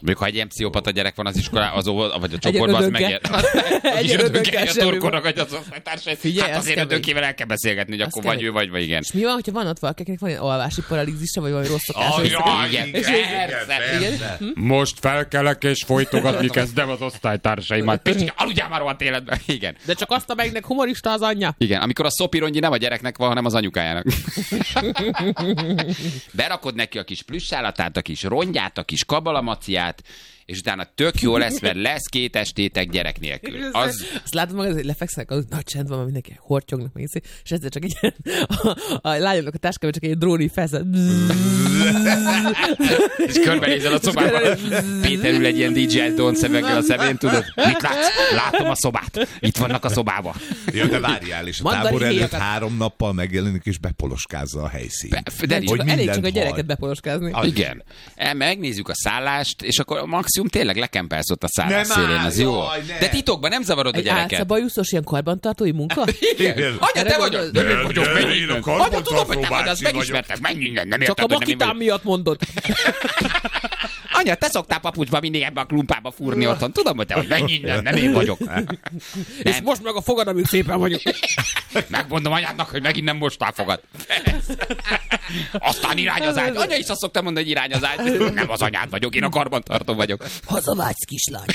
Mondjuk, ha egy ilyen pszichopata gyerek van az iskolában, vagy a csoportban, az megért. Egy ödökkel a torkonak, hogy az osztálytársai. Figyelj, hát azért ödökével el kell beszélgetni, hogy akkor vagy ő, vagy igen. És mi van, hogyha van ott valakinek van egy alvási paralízisre, vagy valami rossz szokása? Igen. Most felkelek, és folytogatni kezdem az osztálytársaimat. Picike, aludjál már rohadt életben. Igen. De csak azt a megnek humorista az anyja. Igen, amikor a szopirongyi nem a gyereknek van, hanem az anyukájának. Berakod neki a kis plüssállatát, a kis rongyát, a kis kabalamaciát, és utána tök jó lesz, mert lesz 2 estétek gyerek nélkül. Azt látod magad, hogy lefekszenek, az nagy csend van, mindenki hortyognak meg, és ezzel csak egy a lányomnak a táskában csak egy dróni felszed. És körbenézel a szobában. Péter ül egy ilyen DJ Elton szemekkel a szemén, tudod? Mit látsz? Látom a szobát. Itt vannak a szobában. Ja, de várjál, és a tábor előtt 3 nappal megjelenik, és bepoloskázza a helyszínt. Elég csak a gyereket bepoloskázni. Igen. Megnézzük a szállást, és akkor maximum tényleg lekempelsz ott a szállás szélén, az jó. De titokban nem zavarod a gyereket. Egy álszabajuszos ilyen karbantartói munka? Igen. Anya, te vagy? Nem vagyok, én a anya, tudom, hogy te vagy, az megismertek, menj innen, nem érted, csak a makitám miatt mondod. Anya, te szoktál papucsba mindig ebbe a klumpába fúrni otthon. Tudom, hogy te vagy, menj innen, nem én vagyok. És most meg a fogad, amit szépen vagyok. Megmondom anyádnak, hogy megint nem mostál fogad. Aztán irány az ágy. Anya is azt szoktam mondani, hogy irány az ágy. Nem az anyád vagyok, én a karbantartó vagyok. Hazavágysz, kislány.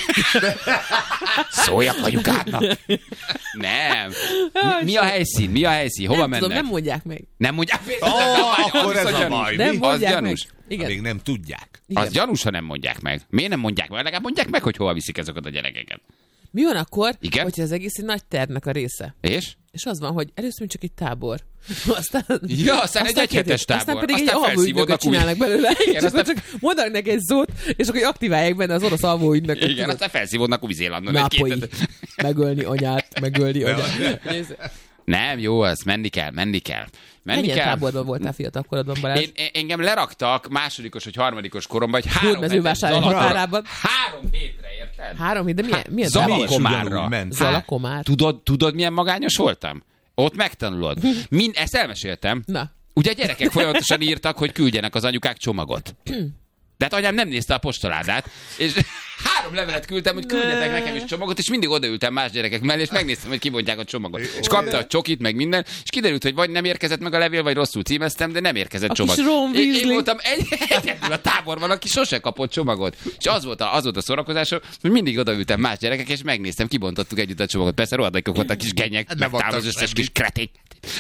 Szóljak anyukádnak. Nem. Mi a helyszín? Mi a helyszín? Hova mennek? Tudom, nem mondják meg. Nem mondják meg? Akkor ez a baj. Nem mondják meg. Igen. Még nem tudják. Igen. Az gyanús, ha nem mondják meg. Miért nem mondják meg? Legalább mondják meg, hogy hova viszik ezeket a gyerekeket. Mi van akkor, igen? hogyha az egész egy nagy tervnek a része? És? És az van, hogy először csak egy tábor. Aztán egy egyhetes tábor. Aztán pedig egy alvóügynököt csinálnak belőle. Igen, aztán csak mondanak neki egy szót, és akkor aktiválják benne az orosz alvóügynököt. Igen, aztán felszívódnak Új-Zélandon. Nápolyi. Megölni anyát, megölni anyát. Nem, jó, az menni kell. Milyen táborban voltál fiatal korodban, Balázs? Engem leraktak másodikos vagy harmadikos koromban, hogy 3 Hódmezővásárhely határában. 3 hétre, érted? 3 hét, de milyen Zalakomárra. Zalakomár. Tudod, milyen magányos voltam? Ott megtanulod. Ezt elmeséltem. Na. Ugye a gyerekek folyamatosan írtak, hogy küldjenek az anyukák csomagot. De hát anyám nem nézte a postaládát, és 3 levelet küldtem, hogy küldjetek nekem is csomagot, és mindig odaültem más gyerekek mellé, és megnéztem, hogy kibontják a csomagot. És kapta a csokit, meg minden, és kiderült, hogy vagy nem érkezett meg a levél, vagy rosszul címeztem, de nem érkezett csomag. Én voltam egyedül a táborban, aki sose kapott csomagot. És az volt a szórakozásom, hogy mindig odaültem más gyerekek, és megnéztem, kibontottuk együtt a csomagot. Persze rohadékok voltak kis genyek, megtámad az összes kis kretén.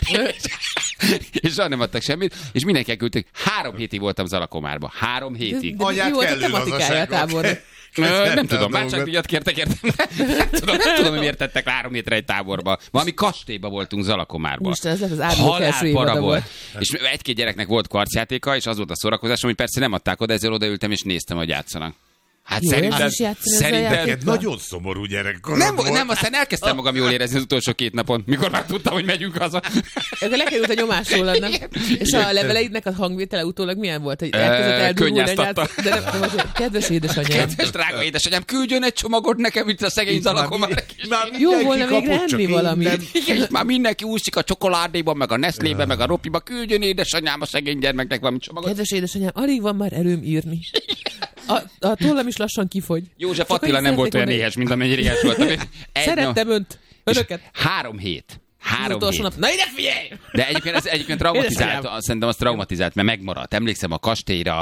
És soha nem adtak semmit, és mindenki elküldték. 3 hétig voltam Zalakomárban. 3 hétig. Mi volt a tematikája a tábornak? Nem tudom, már csak díjat kértek, értem. Nem tudom, hogy miért tettek 3 hétre egy táborba. Valami kastélyba voltunk Zalakomárban. Ez az árnyék első évada volt. És 1-2 gyereknek volt kartjátéka, és az volt a szórakozásom, hogy persze nem adták oda, ezzel odaültem, és néztem, hogy játszanak. Hát jó, szerinted nagyon szomorú gyerekkorod nem, aztán elkezdtem magam jól érezni az utolsó 2 napon, mikor már tudtam, hogy megyünk haza. Lekerült a nyomás rólad, nem? És a leveleidnek a hangvétele utólag milyen volt? Hogy könnyáztatta. De nem, kedves édesanyám. Kedves drága édesanyám, küldjön egy csomagot nekem itt a szegény Zalakomár. Jó volna még enni valamit. Igen, már mindenki úszik a csokoládéban, meg a Nestlébe, meg a Ropiba. Küldjön édesanyám a szegény gyermeknek valami csomagot. Kedves édesanyám, alig van már erőm írni. A tollam is lassan kifogy. József Attila nem volt olyan éhes, mint amennyire éhes voltam. Szerettem önöket. 3 hét. 3 hét. Nap. Na ide figyelj! De egyébként traumatizált, szerintem az traumatizált, mert megmaradt. Emlékszem a kastélyra,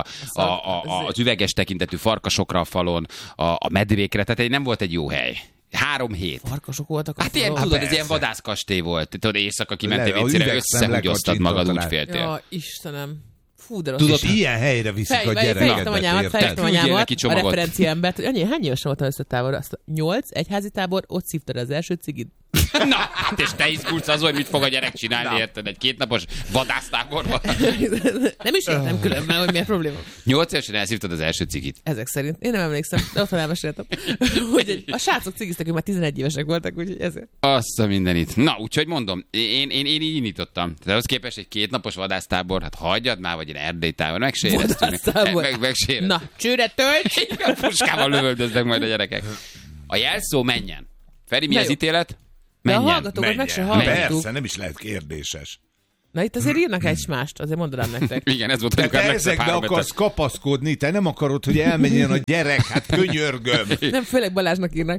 az üveges tekintetű farkasokra a falon, a medvékre, tehát nem volt egy jó hely. 3 hét. Farkasok voltak. Hát ilyen, tudod, ez ilyen vadászkastély volt. Tudod, éjszaka kimentél viccére, összehúgyoztad magad, úgy féltél. Ja, Istenem. Fú, de rossz. Tudod, ilyen helyre viszik a gyereket. Fejeztem anyámat, a referenciámbert, hogy annyi, hány évesen voltam összetábor? Azt 8, egyházi tábor, ott szívtad az első cigit. Na, hát és te izgulsz az, hogy mit fog a gyerek csinálni, érted? Egy 2 napos vadásztáborban. Nem is értem különben, hogy mi a probléma. 8 évesen elszívtad az első cigit. Ezek szerint. Én nem emlékszem, de otthon elmeséltem. Hogy a srácok cigiztek, ők már 11 évesek voltak, úgyhogy ezért. Azt a mindenit. Na, úgyhogy mondom, én így indítottam. Tehát ahhoz képest egy 2 napos vadásztábor, hát hagyjad már, vagy egy erdélytábor, meg se éreztünk. Na, csőre tölts! Puskával lövöldöznek majd a gyerekek. A jelszó menjen. Feri, mi az ítélet? De a hallgatókat meg se hallgatunk. Persze, nem is lehet kérdéses. Na itt azért írnak egy mást, azért mondanám nektek. Igen, ez volt De te ezekbe akarsz kapaszkodni, te nem akarod, hogy elmenjen a gyerek, hát könyörgöm. Nem, főleg Balázsnak írnak.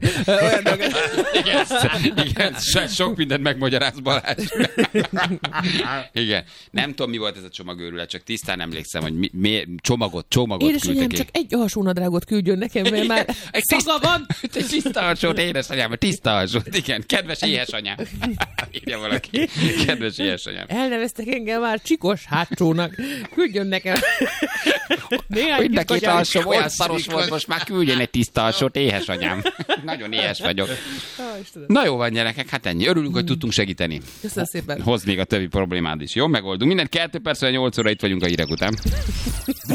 Igen, sok mindent megmagyaráz Balázs. Igen. Nem tudom, mi volt ez a csomagőrület, csak tisztán emlékszem, hogy csomagot édesanyám, csak egy alsónadrágot küldjön nekem, mert már szaga van. Egy tiszta alsót, édesanyám, tiszta alsót. Igen, kedves édesanyám. Írja valaki. Kedves édesanyám. Elneveztek engem már csikos hátsónak. Küldjön nekem. Mind a két alsó olyan szaros volt, most már küldjön egy tiszta alsót, édesanyám. Nagyon éhes vagyok. Na jó van, gyerekek, hát ennyi. Örülünk, hogy tudtunk segíteni. Köszönöm szépen. Hozd még a többi problémád is. Jó, megoldunk. Minden 2 percre 8 óra itt vagyunk a hírek után.